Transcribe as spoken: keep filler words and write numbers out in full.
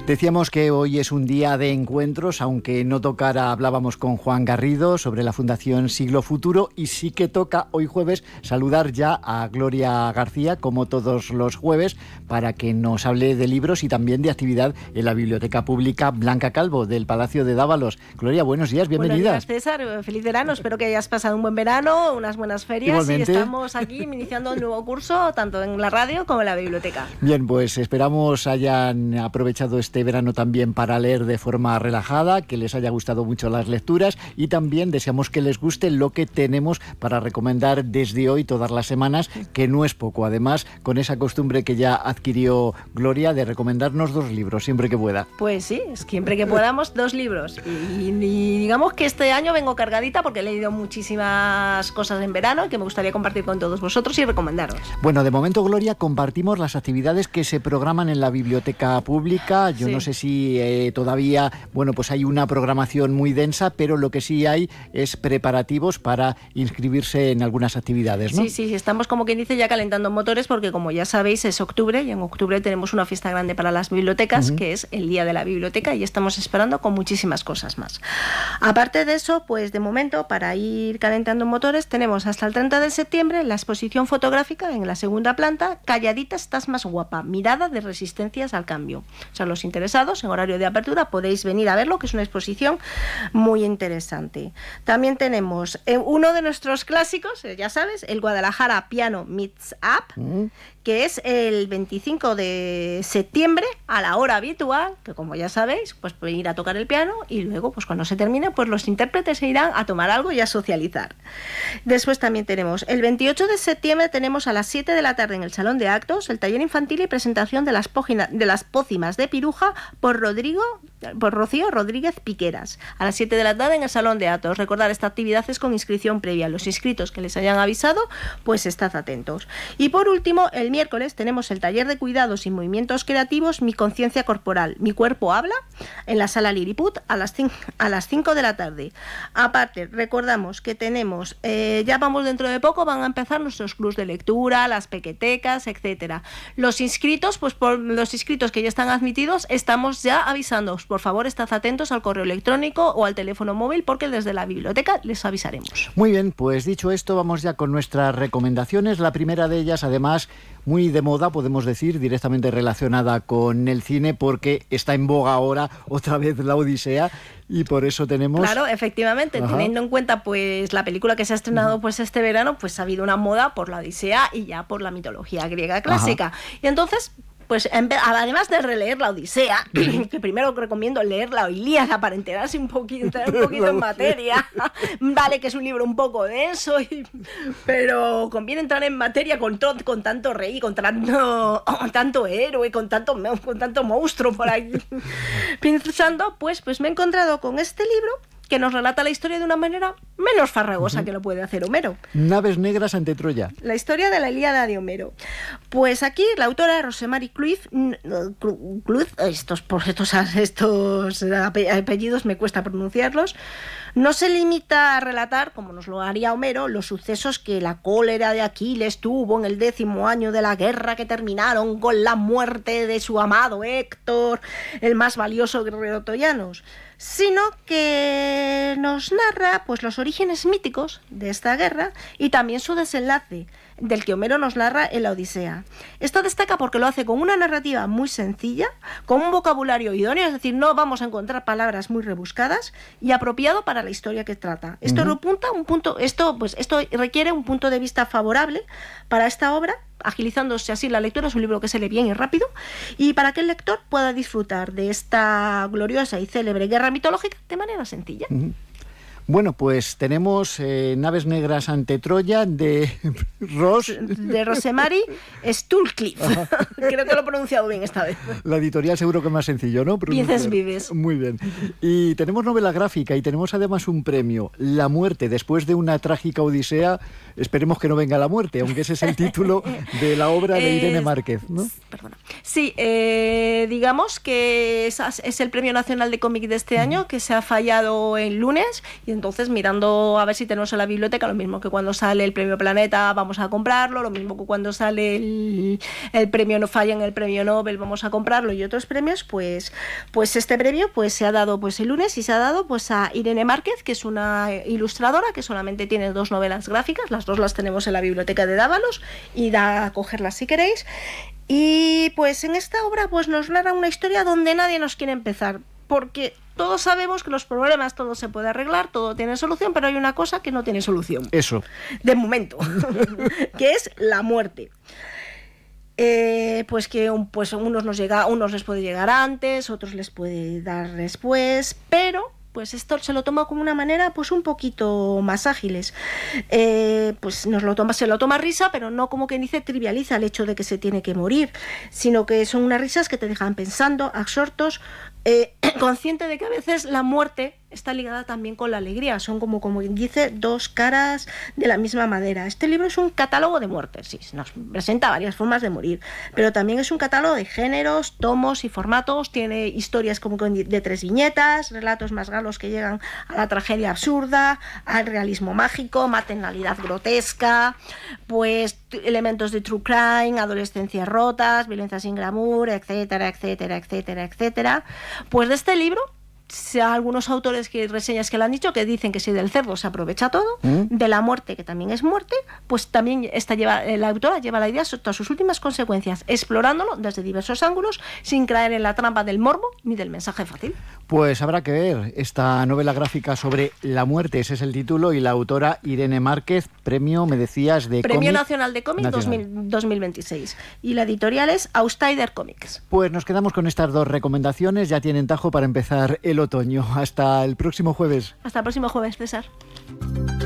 Decíamos que hoy es un día de encuentros, aunque no tocara, hablábamos con Juan Garrido sobre la Fundación Siglo Futuro, y sí que toca hoy jueves saludar ya a Gloria García, como todos los jueves, para que nos hable de libros y también de actividad en la Biblioteca Pública Blanca Calvo del Palacio de Dávalos. Gloria, buenos días, bienvenida. Buenos días, César, feliz verano, espero que hayas pasado un buen verano, unas buenas ferias. Igualmente. Y estamos aquí iniciando un nuevo curso, tanto en la radio como en la biblioteca. Bien, pues esperamos hayan aprovechado este este verano también para leer de forma relajada, que les haya gustado mucho las lecturas, y también deseamos que les guste lo que tenemos para recomendar desde hoy todas las semanas, que no es poco. Además, con esa costumbre que ya adquirió Gloria de recomendarnos dos libros siempre que pueda. Pues sí, siempre que podamos, dos libros. Y, y digamos que este año vengo cargadita porque he leído muchísimas cosas en verano y que me gustaría compartir con todos vosotros y recomendaros. Bueno, de momento, Gloria, compartimos las actividades que se programan en la Biblioteca Pública. Yo sí. no sé si eh, todavía, bueno, pues hay una programación muy densa, pero lo que sí hay es preparativos para inscribirse en algunas actividades, ¿no? Sí, sí, estamos, como quien dice, ya calentando motores, porque como ya sabéis es octubre y en octubre tenemos una fiesta grande para las bibliotecas, uh-huh. que es el Día de la Biblioteca, y estamos esperando con muchísimas cosas más. Aparte de eso, pues de momento, para ir calentando motores, tenemos hasta el treinta de septiembre la exposición fotográfica en la segunda planta, Calladita estás más guapa, mirada de resistencias al cambio. O sea, los interesados en horario de apertura podéis venir a verlo, que es una exposición muy interesante. También tenemos eh, uno de nuestros clásicos, eh, ya sabes, el Guadalajara Piano Meets Up, mm. que es el veinticinco de septiembre a la hora habitual, que como ya sabéis, pues pueden ir a tocar el piano y luego, pues cuando se termine, pues los intérpretes se irán a tomar algo y a socializar. Después también tenemos el veintiocho de septiembre, tenemos a las siete de la tarde en el Salón de Actos el taller infantil y presentación de las, pógina, de las pócimas de Piruja por Rodrigo, por Rocío Rodríguez Piqueras, a las siete de la tarde en el Salón de Actos. Recordar, esta actividad es con inscripción previa. Los inscritos que les hayan avisado, pues estad atentos. Y por último, el miércoles tenemos el taller de cuidados y movimientos creativos Mi conciencia corporal, mi cuerpo habla, en la sala Lilliput a las cinco de la tarde. Aparte, recordamos que tenemos, eh, ya vamos dentro de poco, van a empezar nuestros clubs de lectura, las pequetecas, etcétera. Los inscritos, pues por los inscritos que ya están admitidos, estamos ya avisándoos. Por favor, estad atentos al correo electrónico o al teléfono móvil, porque desde la biblioteca les avisaremos. Muy bien, pues dicho esto, vamos ya con nuestras recomendaciones. La primera de ellas, además, muy de moda, podemos decir, directamente relacionada con el cine, porque está en boga ahora otra vez La Odisea, y por eso tenemos... Claro, efectivamente, Ajá. teniendo en cuenta pues la película que se ha estrenado pues este verano, pues ha habido una moda por La Odisea y ya por la mitología griega clásica. Ajá. Y entonces... pues además de releer La Odisea, que primero recomiendo leer la Ilíada para enterarse un poquito, entrar un poquito en materia, vale que es un libro un poco denso, y, pero conviene entrar en materia con, to, con tanto rey, con tanto, con tanto héroe, con tanto, con tanto monstruo por ahí. Pensando, pues, pues me he encontrado con este libro que nos relata la historia de una manera menos farragosa uh-huh. que lo puede hacer Homero. Naves negras ante Troya. La historia de la Ilíada de Homero. Pues aquí la autora Rosemary Cluth, Cluth estos, estos, estos apellidos me cuesta pronunciarlos, no se limita a relatar, como nos lo haría Homero, los sucesos que la cólera de Aquiles tuvo en el décimo año de la guerra, que terminaron con la muerte de su amado Héctor, el más valioso guerrero troyanos, sino que nos narra pues los orígenes míticos de esta guerra y también su desenlace, del que Homero nos narra en la Odisea. Esto destaca porque lo hace con una narrativa muy sencilla, con un vocabulario idóneo, es decir, no vamos a encontrar palabras muy rebuscadas, y apropiado para la historia que trata. Esto uh-huh. repunta un punto, esto pues esto requiere un punto de vista favorable para esta obra, agilizándose así la lectura. Es un libro que se lee bien y rápido, y para que el lector pueda disfrutar de esta gloriosa y célebre guerra mitológica de manera sencilla. Uh-huh. Bueno, pues tenemos eh, Naves negras ante Troya de Ros... de Rosemary Stulcliffe. Creo que lo he pronunciado bien esta vez. La editorial seguro que es más sencillo, ¿no? Pienses vives. Muy bien. Y tenemos novela gráfica y tenemos además un premio, La muerte después de una trágica odisea. Esperemos que no venga la muerte, aunque ese es el título de la obra de Irene Márquez, ¿no? Perdona. Sí, eh, digamos que es, es el Premio Nacional de Cómic de este año, que se ha fallado el lunes, y entonces mirando a ver si tenemos en la biblioteca, lo mismo que cuando sale el premio Planeta vamos a comprarlo, lo mismo que cuando sale el, el premio No Falla en el premio Nobel vamos a comprarlo y otros premios, pues, pues este premio pues se ha dado pues el lunes y se ha dado pues a Irene Márquez, que es una ilustradora que solamente tiene dos novelas gráficas, las dos las tenemos en la biblioteca de Dávalos y da a cogerlas si queréis. Y pues en esta obra pues nos narra una historia donde nadie nos quiere empezar, porque todos sabemos que los problemas todo se puede arreglar, todo tiene solución, pero hay una cosa que no tiene solución. Eso. De momento, que es la muerte. Eh, pues que un, pues unos, nos llega, unos les puede llegar antes, otros les puede dar después, pero pues esto se lo toma como una manera pues un poquito más ágiles. Eh, pues nos lo toma, se lo toma risa, pero no como que dice trivializa el hecho de que se tiene que morir, sino que son unas risas que te dejan pensando, absortos, eh, consciente de que a veces la muerte está ligada también con la alegría, son como, como dice, dos caras de la misma madera. Este libro es un catálogo de muertes, sí, nos presenta varias formas de morir, pero también es un catálogo de géneros, tomos y formatos, tiene historias como de tres viñetas, relatos más galos que llegan a la tragedia absurda, al realismo mágico, maternalidad grotesca, pues elementos de true crime, adolescencias rotas, violencia sin glamour, etcétera, etcétera, etcétera, etcétera. Pues de este libro, algunos autores que reseñas que lo han dicho que dicen que si del cerdo se aprovecha todo, ¿Mm? de la muerte, que también es muerte, pues también esta lleva, la autora lleva la idea hasta sus últimas consecuencias, explorándolo desde diversos ángulos, sin caer en la trampa del morbo ni del mensaje fácil. Pues habrá que ver esta novela gráfica sobre la muerte, ese es el título, y la autora Irene Márquez, premio, me decías, de Premio cómic Nacional de Cómic dos mil veintiséis. Y la editorial es Outsider Comics. Pues nos quedamos con estas dos recomendaciones, ya tienen tajo para empezar el otoño. Hasta el próximo jueves. Hasta el próximo jueves, César.